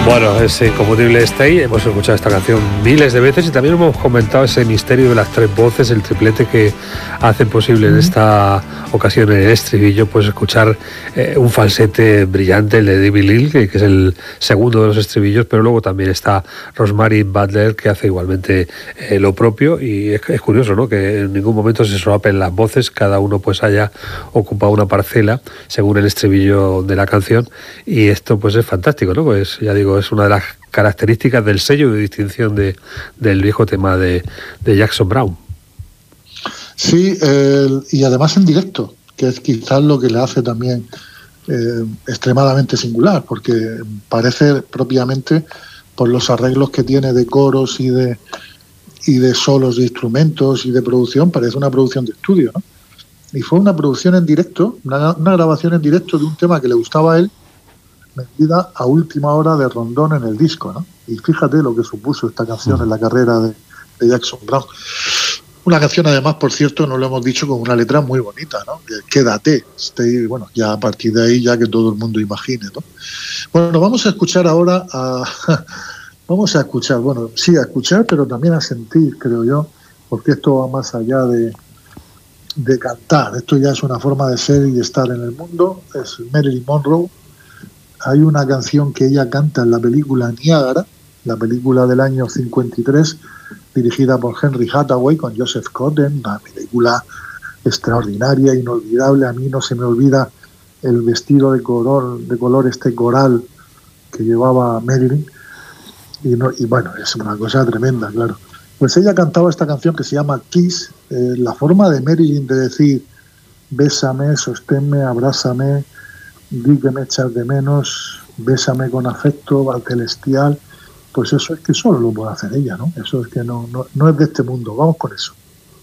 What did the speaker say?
Bueno, es inconfundible Stay. Hemos escuchado esta canción miles de veces y también hemos comentado ese misterio de las tres voces, el triplete que hacen posible en esta ocasión en el estribillo, pues escuchar un falsete brillante, el de David Lil, que es el segundo de los estribillos, pero luego también está Rosemary Butler, que hace igualmente lo propio. Y es curioso, ¿no?, que en ningún momento se solapen las voces, cada uno pues haya ocupado una parcela según el estribillo de la canción, y esto pues es fantástico, ¿no? Pues ya digo, es una de las características del sello de distinción del viejo tema de Jackson Browne. Sí, y además en directo, que es quizás lo que le hace también extremadamente singular, porque parece propiamente, por los arreglos que tiene de coros y de solos de instrumentos y de producción, parece una producción de estudio, ¿no? Y fue una producción en directo, una grabación en directo de un tema que le gustaba a él, metida a última hora de Rondón en el disco, ¿no? Y fíjate lo que supuso esta canción en la carrera de Jackson Browne. Una canción, además, por cierto, no lo hemos dicho, con una letra muy bonita, ¿no? Quédate. Bueno, ya a partir de ahí, ya que todo el mundo imagine, ¿no? Bueno, vamos a escuchar ahora vamos a escuchar, bueno, sí, a escuchar, pero también a sentir, creo yo, porque esto va más allá de cantar. Esto ya es una forma de ser y de estar en el mundo. Es Marilyn Monroe. Hay una canción que ella canta en la película Niágara, la película del año 53, dirigida por Henry Hathaway con Joseph Cotten, una película extraordinaria, inolvidable. A mí no se me olvida el vestido de color este coral que llevaba Marilyn, y bueno, es una cosa tremenda, claro. Pues ella cantaba esta canción que se llama Kiss. La forma de Marilyn de decir bésame, sosténme, abrázame, di que me echas de menos, bésame con afecto al celestial, pues eso es que solo lo puede hacer ella, ¿no? Eso es que no es de este mundo. Vamos con eso.